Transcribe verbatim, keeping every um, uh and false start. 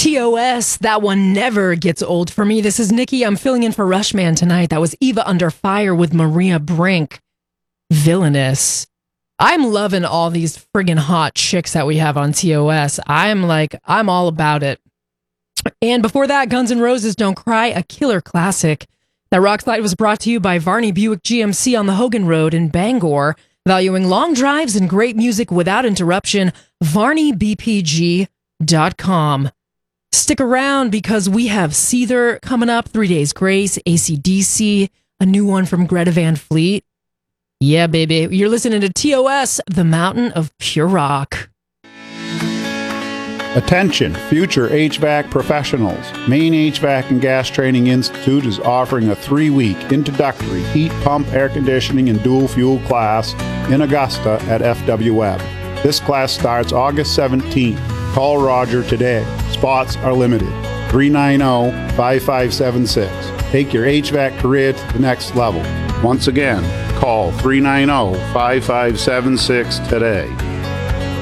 T O S, that one never gets old for me. This is Nikki. I'm filling in for Rushman tonight. That was Eva Under Fire with Maria Brink. Villainous. I'm loving all these friggin' hot chicks that we have on T O S. I'm like, I'm all about it. And before that, Guns N' Roses, Don't Cry, a killer classic. That rock slide was brought to you by Varney Buick G M C on the Hogan Road in Bangor. Valuing long drives and great music without interruption, varney b p g dot com. Stick around because we have Seether coming up, Three Days Grace, A C D C, a new one from Greta Van Fleet. Yeah, baby. You're listening to T O S, the mountain of pure rock. Attention, future H V A C professionals. Maine H V A C and Gas Training Institute is offering a three-week introductory heat pump, air conditioning, and dual fuel class in Augusta at F W Web. This class starts August seventeenth. Call Roger today. Spots are limited. three nine zero, five five seven six. Take your H V A C career to the next level. Once again, call three nine zero, five five seven six today.